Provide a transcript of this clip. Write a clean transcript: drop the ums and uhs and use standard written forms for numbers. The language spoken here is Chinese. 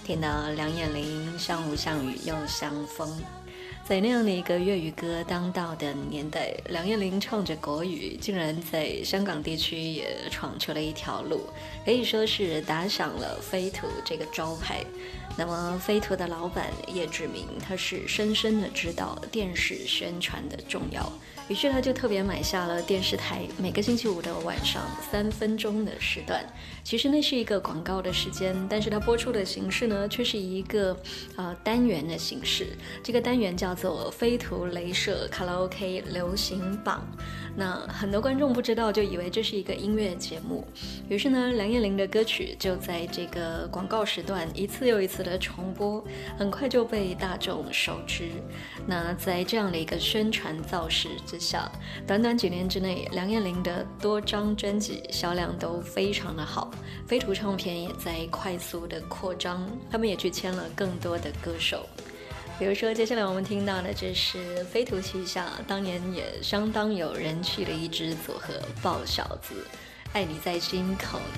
听到梁艳玲像雾像雨又像风。在那样的一个粤语歌当道的年代，梁艳玲唱着国语，竟然在香港地区也闯出了一条路，可以说是打响了飞图这个招牌。那么飞图的老板叶志明，他是深深的知道电视宣传的重要，于是他就特别买下了电视台每个星期五的晚上3分钟的时段。其实那是一个广告的时间，但是它播出的形式呢，却是一个单元的形式。这个单元叫做飞图雷射卡拉 OK 流行榜。那很多观众不知道，就以为这是一个音乐节目。于是呢，梁艳玲的歌曲就在这个广告时段一次又一次的重播，很快就被大众熟知。那在这样的一个宣传造势之下，短短几年之内，梁艳玲的多张专辑销量都非常的好，飞图唱片也在快速的扩张，他们也去签了更多的歌手。比如说接下来我们听到的，这是飞图旗下当年也相当有人气的一支组合，爆小子，爱你在心口